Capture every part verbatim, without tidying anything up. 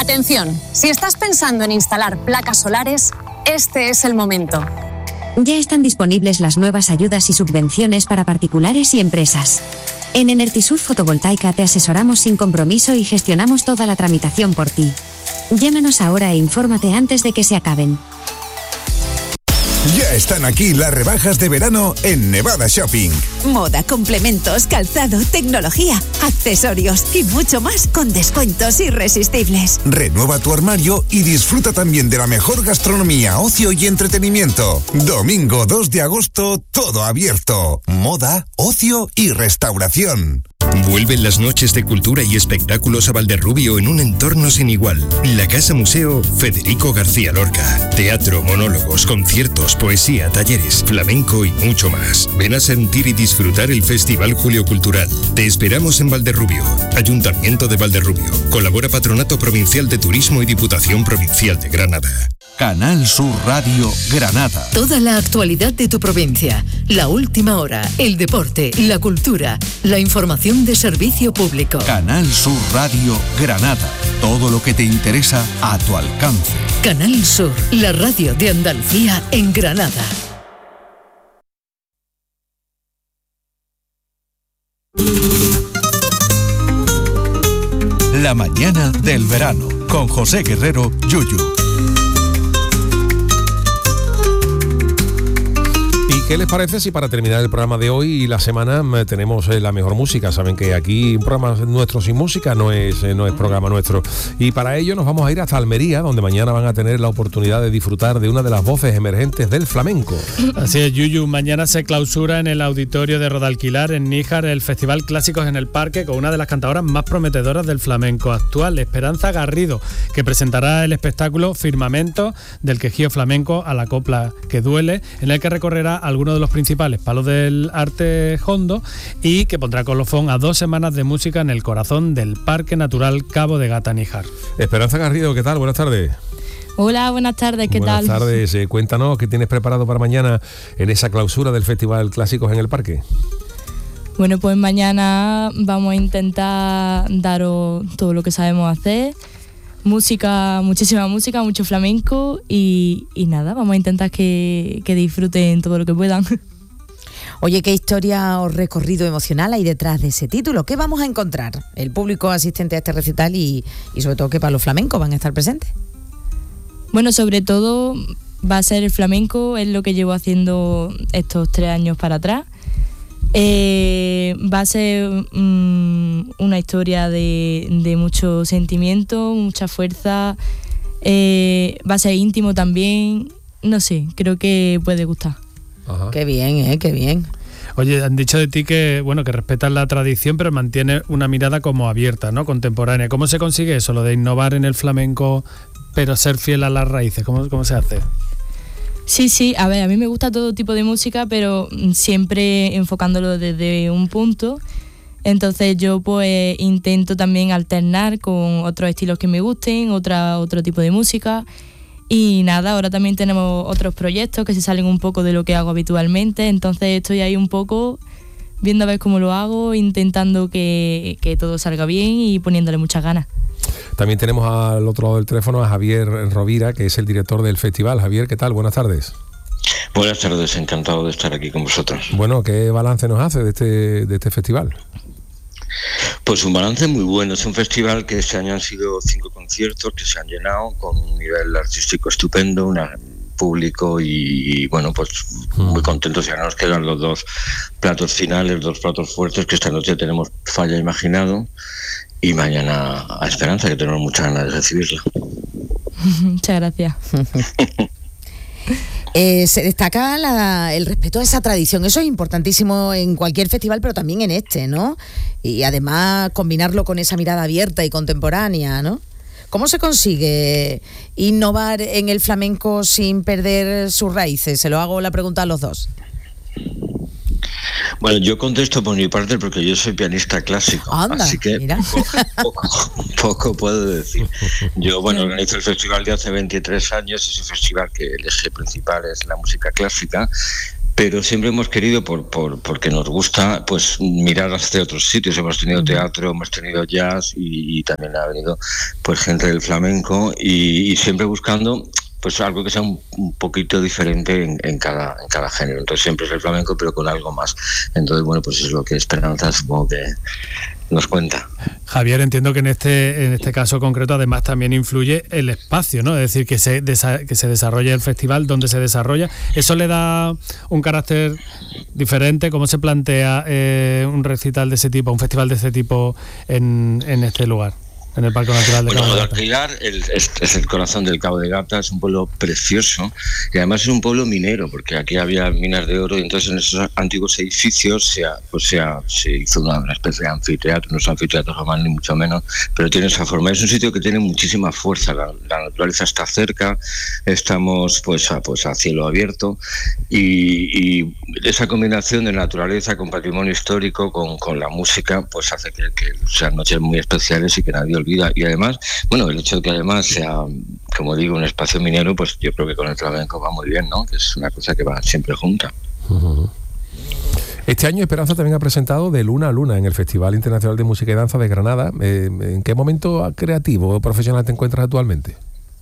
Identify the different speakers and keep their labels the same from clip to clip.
Speaker 1: Atención, si estás pensando en instalar placas solares, este es el momento.
Speaker 2: Ya están disponibles las nuevas ayudas y subvenciones para particulares y empresas. En Enertisur Fotovoltaica te asesoramos sin compromiso y gestionamos toda la tramitación por ti. Llámanos ahora e infórmate antes de que se acaben.
Speaker 3: Ya están aquí las rebajas de verano en Nevada Shopping.
Speaker 4: Moda, complementos, calzado, tecnología, accesorios y mucho más con descuentos irresistibles.
Speaker 3: Renueva tu armario y disfruta también de la mejor gastronomía, ocio y entretenimiento. Domingo dos de agosto, todo abierto. Moda, ocio y restauración.
Speaker 5: Vuelven las noches de cultura y espectáculos a Valderrubio en un entorno sin igual. La Casa Museo Federico García Lorca. Teatro, monólogos, conciertos, poesía, talleres, flamenco y mucho más. Ven a sentir y disfrutar el Festival Julio Cultural. Te esperamos en Valderrubio. Ayuntamiento de Valderrubio. Colabora Patronato Provincial de Turismo y Diputación Provincial de Granada.
Speaker 6: Canal Sur Radio Granada.
Speaker 7: Toda la actualidad de tu provincia, la última hora, el deporte, la cultura, la información de servicio público.
Speaker 6: Canal Sur Radio Granada. Todo lo que te interesa a tu alcance.
Speaker 7: Canal Sur, la radio de Andalucía en Granada.
Speaker 6: La mañana del verano con José Guerrero Yuyu.
Speaker 8: ¿Qué les parece si para terminar el programa de hoy y la semana tenemos la mejor música? Saben que aquí un programa nuestro sin música no es, no es programa nuestro. Y para ello nos vamos a ir hasta Almería, donde mañana van a tener la oportunidad de disfrutar de una de las voces emergentes del flamenco.
Speaker 9: Así es, Yuyu. Mañana se clausura en el auditorio de Rodalquilar, en Níjar, el Festival Clásicos en el Parque, con una de las cantadoras más prometedoras del flamenco actual, Esperanza Garrido, que presentará el espectáculo Firmamento, del quejío flamenco a la copla que duele, en el que recorrerá algunos de los principales palos del arte hondo y que pondrá colofón a dos semanas de música en el corazón del Parque Natural Cabo de Gata Níjar.
Speaker 8: Esperanza Garrido, ¿qué tal? Buenas tardes.
Speaker 10: Hola, buenas tardes, ¿qué
Speaker 8: buenas
Speaker 10: tal?
Speaker 8: Buenas tardes, eh, cuéntanos qué tienes preparado para mañana en esa clausura del Festival Clásicos en el Parque.
Speaker 10: Bueno, pues mañana vamos a intentar daros todo lo que sabemos hacer. Música, muchísima música, mucho flamenco y, y nada, vamos a intentar que, que disfruten todo lo que puedan.
Speaker 4: Oye, ¿qué historia o recorrido emocional hay detrás de ese título? ¿Qué vamos a encontrar? El público asistente a este recital y, y sobre todo que para los flamencos van a estar presentes.
Speaker 10: Bueno, sobre todo va a ser el flamenco, es lo que llevo haciendo estos tres años para atrás. Eh, va a ser um, una historia de, de mucho sentimiento, mucha fuerza, eh, va a ser íntimo también, no sé, creo que puede gustar.
Speaker 4: Ajá. Qué bien, eh, qué bien.
Speaker 9: Oye, han dicho de ti que, bueno, que respetas la tradición, pero mantiene una mirada como abierta, ¿no? Contemporánea. ¿Cómo se consigue eso, lo de innovar en el flamenco, pero ser fiel a las raíces? ¿Cómo, cómo se hace?
Speaker 10: Sí, sí, a ver, a mí me gusta todo tipo de música, pero siempre enfocándolo desde un punto. Entonces yo pues intento también alternar con otros estilos que me gusten, otra, otro tipo de música. Y nada, ahora también tenemos otros proyectos que se salen un poco de lo que hago habitualmente. Entonces estoy ahí un poco viendo a ver cómo lo hago, intentando que, que todo salga bien y poniéndole muchas ganas.
Speaker 8: También tenemos al otro lado del teléfono a Javier Rovira, que es el director del festival. Javier, ¿qué tal? Buenas tardes.
Speaker 11: Buenas tardes, encantado de estar aquí con vosotros.
Speaker 8: Bueno, ¿qué balance nos hace de este, de este festival?
Speaker 11: Pues un balance muy bueno. Es un festival que este año han sido cinco conciertos que se han llenado con un nivel artístico estupendo, un público y, y bueno, pues muy contentos. Ya nos quedan los dos platos finales, dos platos fuertes, que esta noche tenemos Falla Imaginado y mañana a Esperanza, que tenemos muchas ganas de recibirla.
Speaker 10: Muchas gracias.
Speaker 4: Eh, se destaca la, el respeto a esa tradición. Eso es importantísimo en cualquier festival, pero también en este, ¿no? Y además combinarlo con esa mirada abierta y contemporánea, ¿no? ¿Cómo se consigue innovar en el flamenco sin perder sus raíces? Se lo hago la pregunta a los dos.
Speaker 11: Bueno, yo contesto por mi parte porque yo soy pianista clásico,
Speaker 4: Anda,
Speaker 11: así que poco, poco, poco puedo decir. Yo, bueno, organizo el festival de hace veintitrés años, es un festival que el eje principal es la música clásica, pero siempre hemos querido, por, por porque nos gusta, pues mirar hacia otros sitios. Hemos tenido teatro, hemos tenido jazz y, y también ha venido pues gente del flamenco y, y siempre buscando pues algo que sea un, un poquito diferente en, en cada en cada género. Entonces siempre es el flamenco, pero con algo más. Entonces, bueno, pues es lo que Esperanza supongo que nos cuenta.
Speaker 9: Javier, entiendo que en este en este caso concreto además también influye el espacio, ¿no? Es decir, que se desa- que se desarrolle el festival, donde se desarrolla. ¿Eso le da un carácter diferente? ¿Cómo se plantea eh, un recital de ese tipo, un festival de ese tipo en, en este lugar? En el Parque Natural de
Speaker 11: bueno,
Speaker 9: Cabo de Gata.
Speaker 11: Rodalquilar el, es, es el corazón del Cabo de Gata, es un pueblo precioso y además es un pueblo minero, porque aquí había minas de oro y entonces en esos antiguos edificios se, ha, pues se, ha, se hizo una, una especie de anfiteatro, no es anfiteatro jamás ni mucho menos, pero tiene esa forma. Es un sitio que tiene muchísima fuerza, la, la naturaleza está cerca, estamos pues a, pues a cielo abierto y, y esa combinación de naturaleza con patrimonio histórico, con, con la música, pues hace que, que sean noches muy especiales y que nadie olvida. Y además, bueno, el hecho de que además sea, como digo, un espacio minero, pues yo creo que con el flamenco va muy bien, ¿no? Que es una cosa que va siempre junta.
Speaker 8: Uh-huh. Este año Esperanza también ha presentado De Luna a Luna en el Festival Internacional de Música y Danza de Granada. Eh, ¿En qué momento creativo o profesional te encuentras actualmente?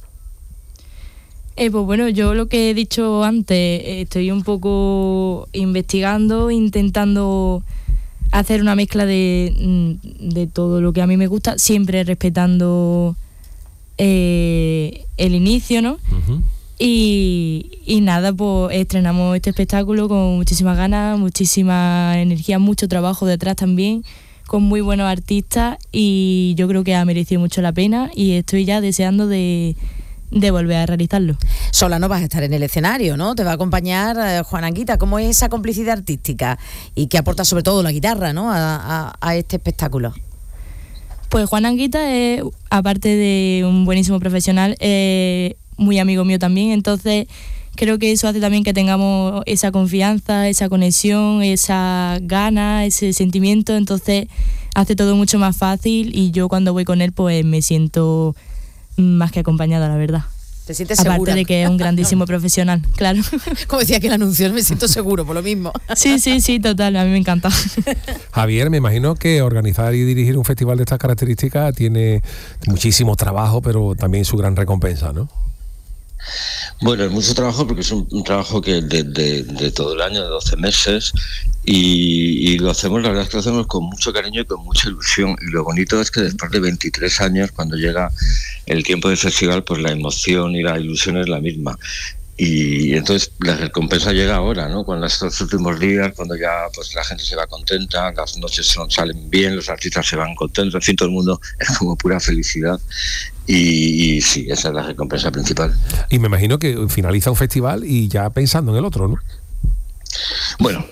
Speaker 10: Eh, pues bueno, yo lo que he dicho antes, eh, estoy un poco investigando, intentando hacer una mezcla de, de todo lo que a mí me gusta, siempre respetando eh, el inicio, ¿no? Uh-huh. Y, y nada, pues estrenamos este espectáculo con muchísimas ganas, muchísima energía, mucho trabajo detrás también, con muy buenos artistas y yo creo que ha merecido mucho la pena y estoy ya deseando de... de volver a realizarlo.
Speaker 4: Sola no vas a estar en el escenario, ¿no? Te va a acompañar eh, Juan Anguita. ¿Cómo es esa complicidad artística? Y que aporta sobre todo la guitarra, ¿no? A, a, a este espectáculo.
Speaker 10: Pues Juan Anguita es, aparte de un buenísimo profesional, eh, muy amigo mío también, entonces creo que eso hace también que tengamos esa confianza, esa conexión, esa gana, ese sentimiento, entonces hace todo mucho más fácil y yo cuando voy con él pues me siento más que acompañada, la verdad.
Speaker 4: ¿Te sientes
Speaker 10: Aparte
Speaker 4: segura?
Speaker 10: de que es un grandísimo profesional, claro.
Speaker 4: Como decía que el anuncio, me siento seguro, por lo mismo.
Speaker 10: Sí, sí, sí, total, a mí me encanta.
Speaker 8: Javier, me imagino que organizar y dirigir un festival de estas características tiene muchísimo trabajo, pero también su gran recompensa, ¿no?
Speaker 11: Bueno, es mucho trabajo porque es un, un trabajo que de, de, de todo el año, de doce meses, y, y lo hacemos, la verdad es que lo hacemos con mucho cariño y con mucha ilusión. Y lo bonito es que después de veintitrés años, cuando llega el tiempo del festival, pues la emoción y la ilusión es la misma. Y entonces la recompensa llega ahora, ¿no? Cuando estos últimos días, cuando ya pues la gente se va contenta, las noches son, salen bien, los artistas se van contentos, en fin, todo el mundo es como pura felicidad. Y, y sí, esa es la recompensa principal.
Speaker 8: Y me imagino que finaliza un festival y ya pensando en el otro, ¿no?
Speaker 11: Bueno,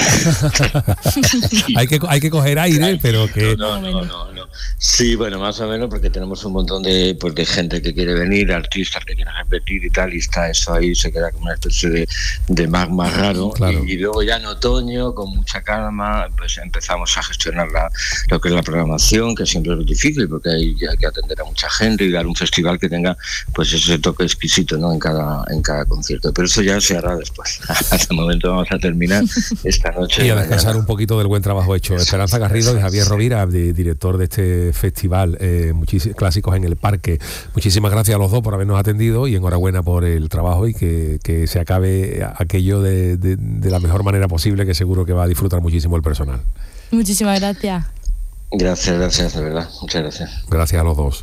Speaker 8: hay que hay que coger aire, pero que
Speaker 11: no, no, no, no. Sí, bueno, más o menos, porque tenemos un montón de, pues, de gente que quiere venir, artistas que quieren repetir y tal, y está eso ahí, se queda como una especie de, de magma raro. Claro. Y, y luego ya en otoño, con mucha calma, pues empezamos a gestionar la, lo que es la programación, que siempre es difícil, porque hay, hay que atender a mucha gente y dar un festival que tenga pues ese toque exquisito, ¿no? En cada en cada concierto. Pero eso ya se hará después. Hasta el momento vamos a terminar esta noche.
Speaker 8: Y a descansar un poquito del buen trabajo hecho. Esperanza Garrido y Javier Rovira, de, director de este festival, eh, muchísimos clásicos en el parque. Muchísimas gracias a los dos por habernos atendido y enhorabuena por el trabajo y que, que se acabe aquello de, de, de la mejor manera posible, que seguro que va a disfrutar muchísimo el personal.
Speaker 10: Muchísimas gracias.
Speaker 11: Gracias, gracias, de verdad. Muchas gracias.
Speaker 8: Gracias a los dos.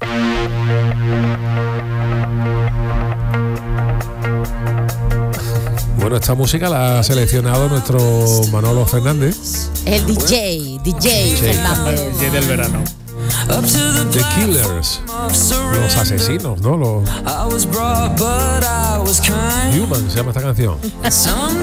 Speaker 8: Bueno, esta música la ha seleccionado nuestro Manolo Fernández.
Speaker 4: El D J, D J Fernández.
Speaker 9: D J del verano.
Speaker 8: The Killers, los asesinos, ¿no? Los Human se llama esta canción.